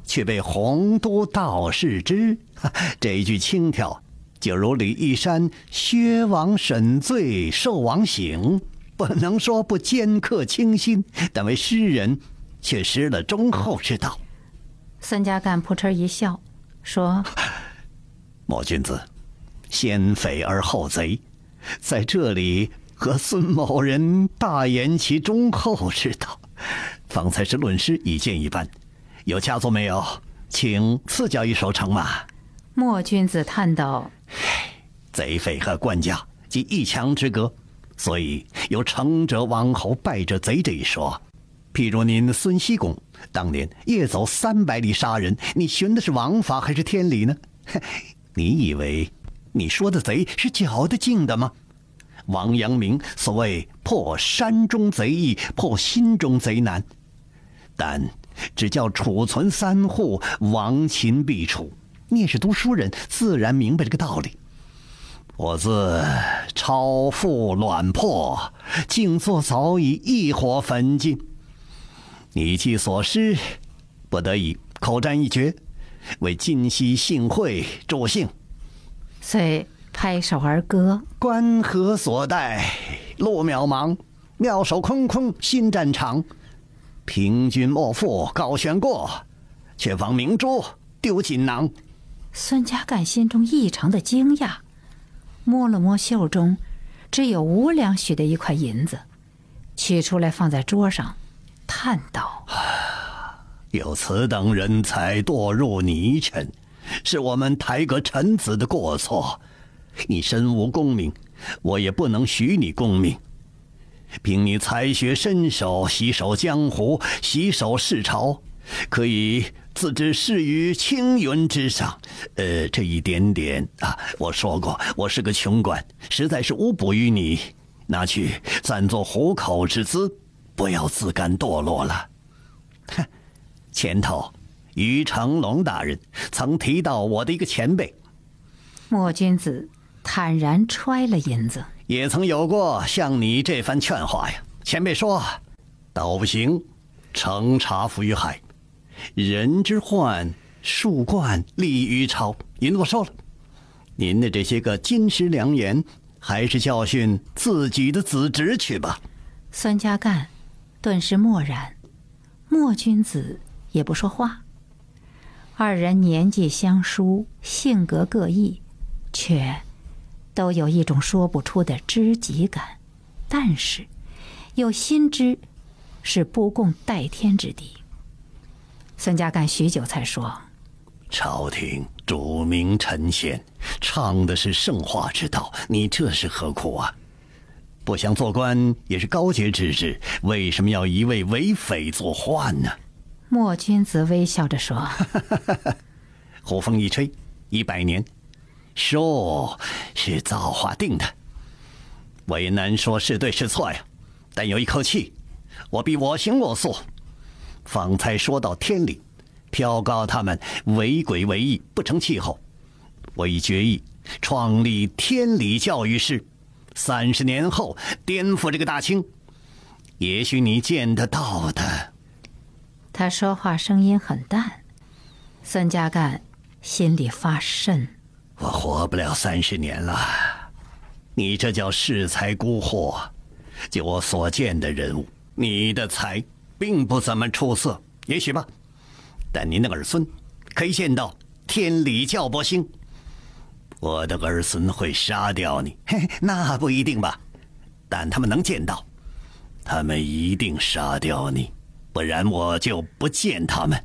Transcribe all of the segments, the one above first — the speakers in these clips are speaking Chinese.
却被洪都道士知。这一句轻佻，就如李义山薛王审罪受王刑，不能说不尖刻清新，但为诗人却失了忠厚之道。 孙家干扑哧一笑，说： 莫君子，先匪而后贼，在这里和孙某人大言其忠厚之道，方才是论诗一见一斑，有佳作没有？请赐教一首成马。 莫君子叹道： 贼匪和官家即一墙之隔，所以有成者王侯，败者贼这一说。譬如您孙熙公当年夜走300里杀人，你寻的是王法还是天理呢？你以为你说的贼是搅得净的吗？王阳明所谓破山中贼易，破心中贼难，但只叫储存3户，亡秦必楚。你也是读书人，自然明白这个道理。我自超负卵破，静坐早已一火焚尽。你既所失，不得已口占一绝，为今夕幸会助兴。 遂拍手而歌： 关河所带路渺茫，妙手空空新战场。平君莫负高悬过，却防明珠丢锦囊。 孙家干心中异常的惊讶，摸了摸袖中只有5两许的一块银子，取出来放在桌上，叹道： 有此等人才堕入泥尘，是我们台阁臣子的过错。你身无功名，我也不能许你功名。凭你才学身手，洗手江湖，洗手世朝，可以自知适于青云之上。这一点点啊，我说过，我是个穷官，实在是无补于你，拿去暂作糊口之资，不要自甘堕落了。哼，前头于成龙大人曾提到我的一个前辈。 莫君子坦然揣了银子， 也曾有过像你这番劝话呀。前辈说，道不行，乘茶浮于海，人之患，树冠立于朝。银子我收了，您的这些个金石良言，还是教训自己的子侄去吧。 孙家干顿时默然，莫君子也不说话。二人年纪相殊，性格各异，却都有一种说不出的知己感，但是又心知是不共戴天之敌。孙家干许久才说： 朝廷主明臣贤，唱的是圣化之道，你这是何苦啊？不想做官也是高洁之至，为什么要一味为匪作患呢？ 莫君子微笑着说： 胡风一吹，100年，说是造化定的，我也难说是对是错呀。但有一口气，我必我行我素。方才说到天理，飘告他们为鬼为义，不成气候。我已决意创立天理教育室，30年后颠覆这个大清，也许你见得到的。 他说话声音很淡，孙家干心里发瘆。 我活不了30年了，你这叫恃才孤惑。就我所见的人物，你的才并不怎么出色，也许吧。但您的儿孙可以见到天理教伯兴，我的儿孙会杀掉你，嘿，那不一定吧。但他们能见到，他们一定杀掉你，不然我就不见他们。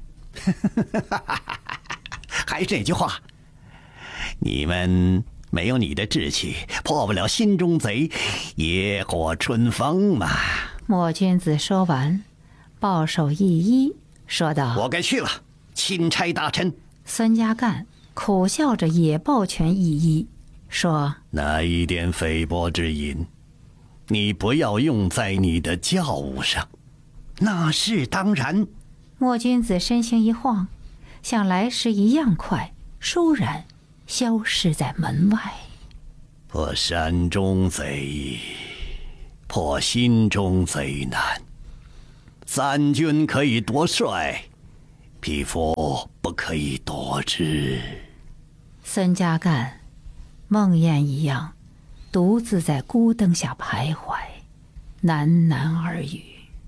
还是那句话，你们没有你的志气，破不了心中贼，野火春风嘛。 莫君子说完，抱手一揖，说道： 我该去了，钦差大臣。 孙家干苦笑着也抱拳一揖，说： 那一点菲薄之银，你不要用在你的教务上。那是当然。 莫君子身形一晃，像来时一样快，倏然消失在门外。 破山中贼易，破心中贼难。3军可以夺帅， 匹夫不可以多知。 孙家干梦魇一样，独自在孤灯下徘徊，喃喃耳语。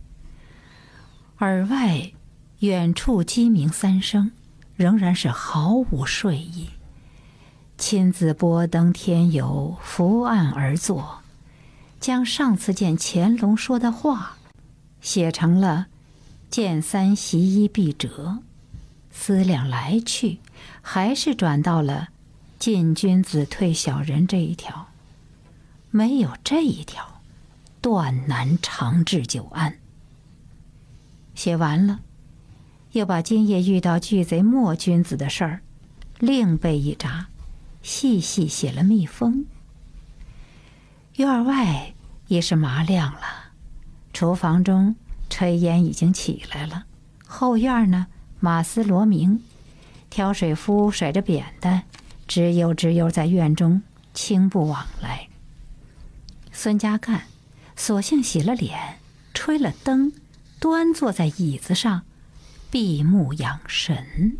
耳外远处鸡鸣三声，仍然是毫无睡意。亲自拨灯添油，伏案而坐，将上次见乾隆说的话写成了见三袭一必折，思量来去，还是转到了进君子退小人这一条。没有这一条，断难长治久安。写完了，又把今夜遇到巨贼莫君子的事儿另备一札，细细写了密封。院外也是麻亮了，厨房中炊烟已经起来了，后院呢马嘶罗鸣，挑水夫甩着扁担，吱悠吱悠在院中轻步往来。孙家干索性洗了脸，吹了灯，端坐在椅子上闭目养神。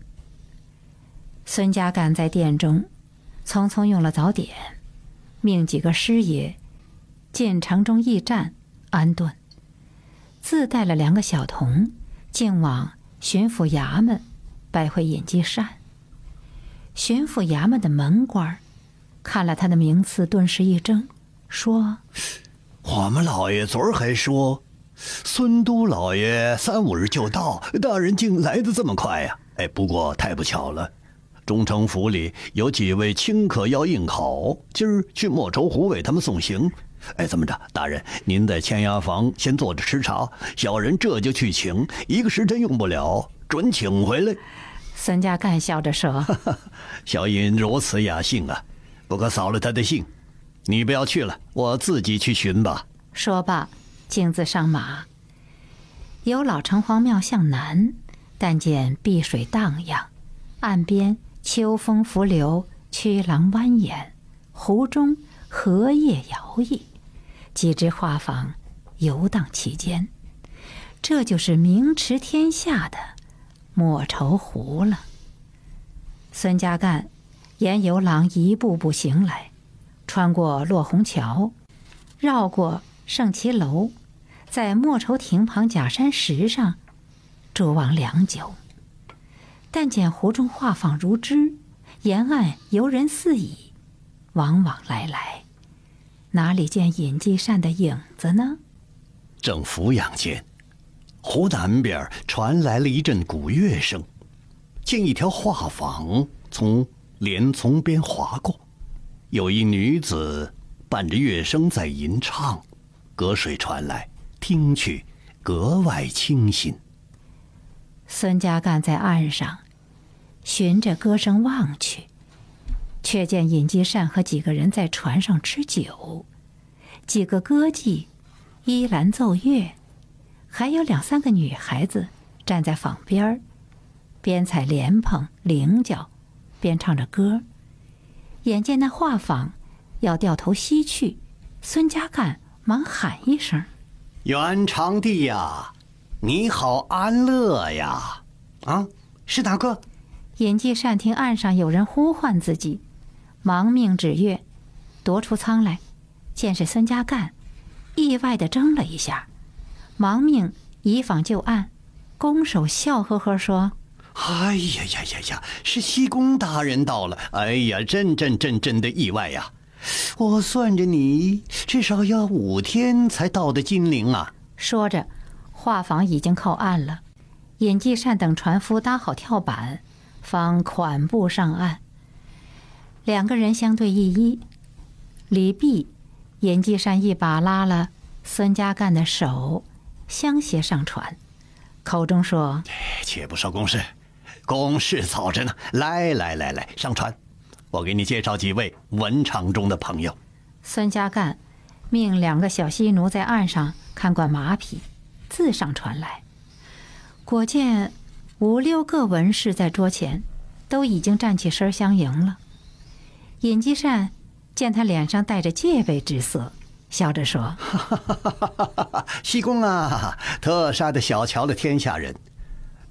孙家干在殿中匆匆用了早点，命几个师爷进城中驿站安顿，自带了2个小童，径往巡抚衙门拜会尹继善。巡抚衙门的门官看了他的名次，顿时一怔，说： 我们老爷昨儿还说孙都老爷3、5日就到，大人竟来得这么快呀！不过太不巧了，中丞府里有几位清客要应考，今儿去莫愁湖为他们送行。怎么着，大人您在签押房先坐着吃茶，小人这就去请，1个时辰用不了，准请回来。 孙家干笑着说： 小尹如此雅兴啊，不可扫了他的兴。你不要去了，我自己去寻吧。 说罢径自上马。由老城隍庙向南，但见碧水荡漾，岸边秋风拂流，曲廊蜿蜒，湖中荷叶摇曳，几只画舫游荡其间。这就是名驰天下的莫愁湖了。孙家干沿游廊一步步行来，穿过落虹桥，绕过圣骑楼，在莫愁亭旁假山石上伫望良久。但见湖中画舫如织，沿岸游人四倚，往往来来，哪里见尹继善的影子呢？ 正俯仰间，湖南边传来了一阵鼓乐声，见一条画舫从帘丛边划过，有一女子伴着乐声在吟唱，隔水传来，听去格外清新。 孙家干在岸上循着歌声望去，却见尹继善和几个人在船上吃酒，几个歌妓依兰奏乐，还有2、3个女孩子站在舫边，边采莲蓬菱角，边唱着歌。眼见那画舫要掉头西去，孙家干忙喊一声： 元长帝呀，你好安乐呀！是哪个？ 尹继善听岸上有人呼唤自己，忙命指乐，夺出舱来，见是孙家干，意外地怔了一下，忙命移舫就岸，拱手笑呵呵说： 哎呀，是西宫大人到了！哎呀，真的意外呀！我算着你至少要5天才到的金陵啊！ 说着，画舫已经靠岸了。尹继善等船夫搭好跳板，方款步上岸。2个人相对一揖，礼毕，尹继善一把拉了孙家干的手，相携上船，口中说： 且不说公事，公事早着呢。来，上船，我给你介绍几位文场中的朋友。 孙家干命2个小西奴在岸上看管马匹，自上船来。果见5、6个文士在桌前，都已经站起身相迎了。尹继善见他脸上带着戒备之色，笑着说： 西宫啊，特杀的小瞧了天下人。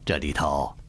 这里头